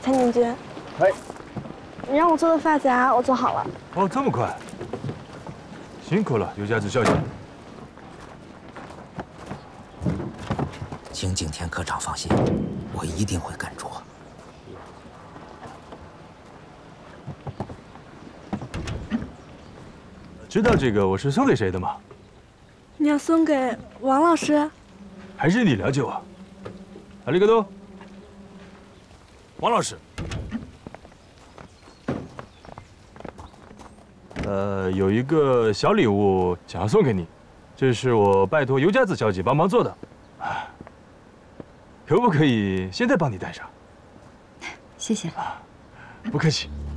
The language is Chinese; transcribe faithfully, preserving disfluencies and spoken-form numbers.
陈景军。 哎， 你让我做的发夹，我做好了。 哦，这么快，辛苦了，尤佳子小姐。 请景天科长放心，我一定会跟着。 知道这个我是送给谁的吗？ 你要送给王老师？ 还是你了解我？阿里嘎多，王老师。呃，有一个小礼物想要送给你，这是我拜托尤佳子小姐帮忙做的，啊，可不可以现在帮你带上？ 谢谢。 不客气。